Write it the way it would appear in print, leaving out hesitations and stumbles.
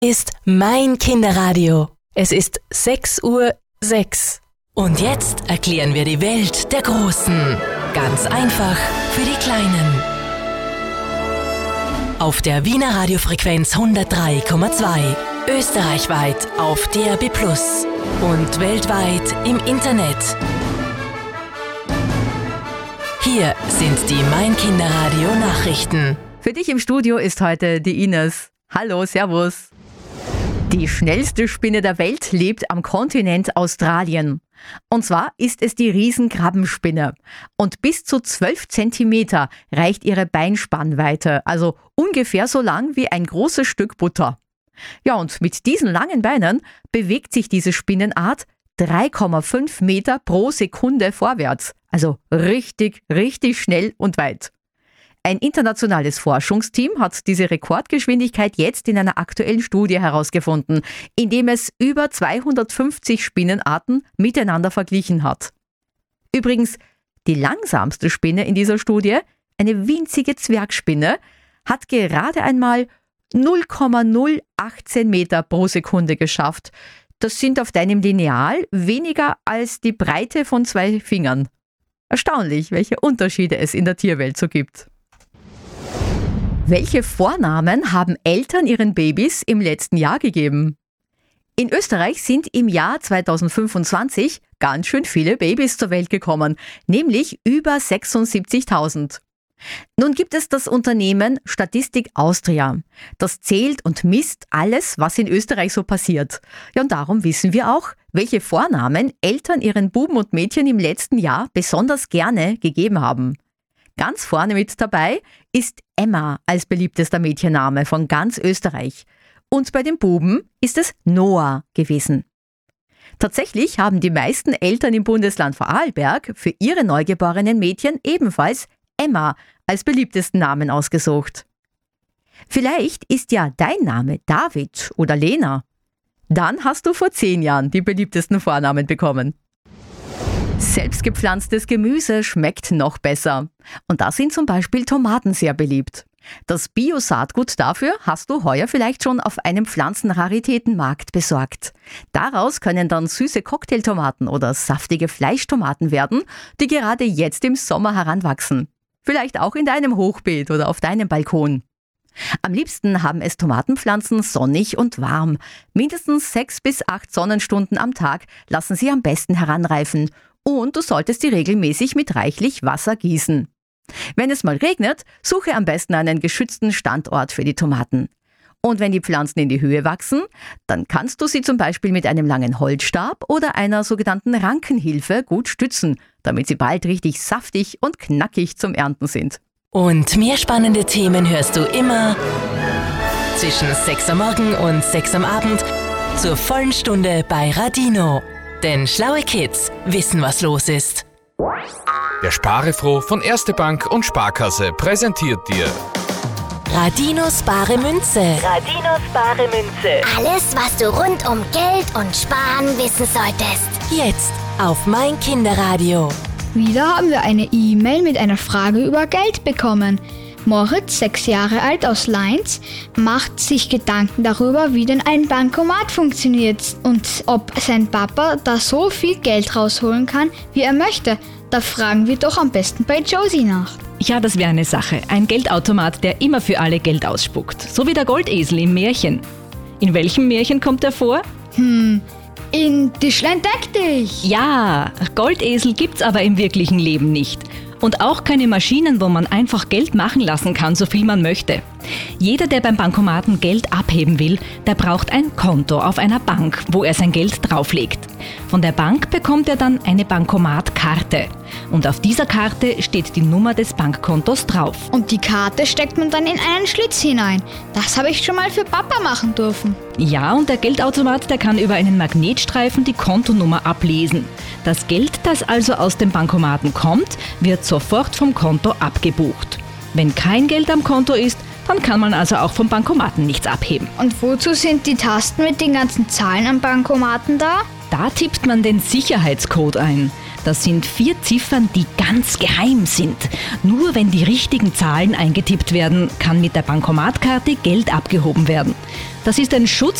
Ist mein Kinderradio. Es ist 6:06 Uhr. Und jetzt erklären wir die Welt der Großen. Ganz einfach für die Kleinen. Auf der Wiener Radiofrequenz 103,2. Österreichweit auf DAB+ und weltweit im Internet. Hier sind die Mein Kinderradio Nachrichten. Für dich im Studio ist heute die Ines. Hallo, servus. Die schnellste Spinne der Welt lebt am Kontinent Australien. Und zwar ist es die Riesenkrabbenspinne. Und bis zu 12 Zentimeter reicht ihre Beinspannweite, also ungefähr so lang wie ein großes Stück Butter. Ja, und mit diesen langen Beinen bewegt sich diese Spinnenart 3,5 Meter pro Sekunde vorwärts. Also richtig, richtig schnell und weit. Ein internationales Forschungsteam hat diese Rekordgeschwindigkeit jetzt in einer aktuellen Studie herausgefunden, indem es über 250 Spinnenarten miteinander verglichen hat. Übrigens, die langsamste Spinne in dieser Studie, eine winzige Zwergspinne, hat gerade einmal 0,018 Meter pro Sekunde geschafft. Das sind auf deinem Lineal weniger als die Breite von 2 Fingern. Erstaunlich, welche Unterschiede es in der Tierwelt so gibt. Welche Vornamen haben Eltern ihren Babys im letzten Jahr gegeben? In Österreich sind im Jahr 2025 ganz schön viele Babys zur Welt gekommen, nämlich über 76.000. Nun gibt es das Unternehmen Statistik Austria. Das zählt und misst alles, was in Österreich so passiert. Ja, und darum wissen wir auch, welche Vornamen Eltern ihren Buben und Mädchen im letzten Jahr besonders gerne gegeben haben. Ganz vorne mit dabei ist Emma als beliebtester Mädchenname von ganz Österreich. Und bei den Buben ist es Noah gewesen. Tatsächlich haben die meisten Eltern im Bundesland Vorarlberg für ihre neugeborenen Mädchen ebenfalls Emma als beliebtesten Namen ausgesucht. Vielleicht ist ja dein Name David oder Lena. Dann hast du vor 10 Jahren die beliebtesten Vornamen bekommen. Selbstgepflanztes Gemüse schmeckt noch besser. Und da sind zum Beispiel Tomaten sehr beliebt. Das Bio-Saatgut dafür hast du heuer vielleicht schon auf einem Pflanzenraritätenmarkt besorgt. Daraus können dann süße Cocktailtomaten oder saftige Fleischtomaten werden, die gerade jetzt im Sommer heranwachsen. Vielleicht auch in deinem Hochbeet oder auf deinem Balkon. Am liebsten haben es Tomatenpflanzen sonnig und warm. Mindestens 6 bis 8 Sonnenstunden am Tag lassen sie am besten heranreifen. Und du solltest sie regelmäßig mit reichlich Wasser gießen. Wenn es mal regnet, suche am besten einen geschützten Standort für die Tomaten. Und wenn die Pflanzen in die Höhe wachsen, dann kannst du sie zum Beispiel mit einem langen Holzstab oder einer sogenannten Rankenhilfe gut stützen, damit sie bald richtig saftig und knackig zum Ernten sind. Und mehr spannende Themen hörst du immer zwischen 6 am Morgen und 6 am Abend zur vollen Stunde bei Radino. Denn schlaue Kids wissen, was los ist. Der Sparefroh von Erste Bank und Sparkasse präsentiert dir Radinos bare Münze. Radinos bare Münze. Alles, was du rund um Geld und Sparen wissen solltest. Jetzt auf mein Kinderradio. Wieder haben wir eine E-Mail mit einer Frage über Geld bekommen. Moritz, 6 Jahre alt aus Leins, macht sich Gedanken darüber, wie denn ein Bankomat funktioniert und ob sein Papa da so viel Geld rausholen kann, wie er möchte. Da fragen wir doch am besten bei Josie nach. Ja, das wäre eine Sache. Ein Geldautomat, der immer für alle Geld ausspuckt. So wie der Goldesel im Märchen. In welchem Märchen kommt er vor? In Tischlein deck dich! Ja, Goldesel gibt's aber im wirklichen Leben nicht. Und auch keine Maschinen, wo man einfach Geld machen lassen kann, so viel man möchte. Jeder, der beim Bankomaten Geld abheben will, der braucht ein Konto auf einer Bank, wo er sein Geld drauflegt. Von der Bank bekommt er dann eine Bankomatkarte. Und auf dieser Karte steht die Nummer des Bankkontos drauf. Und die Karte steckt man dann in einen Schlitz hinein. Das habe ich schon mal für Papa machen dürfen. Ja, und der Geldautomat, der kann über einen Magnetstreifen die Kontonummer ablesen. Das Geld, das also aus dem Bankomaten kommt, wird sofort vom Konto abgebucht. Wenn kein Geld am Konto ist, dann kann man also auch vom Bankomaten nichts abheben. Und wozu sind die Tasten mit den ganzen Zahlen am Bankomaten da? Da tippt man den Sicherheitscode ein. Das sind 4 Ziffern, die ganz geheim sind. Nur wenn die richtigen Zahlen eingetippt werden, kann mit der Bankomatkarte Geld abgehoben werden. Das ist ein Schutz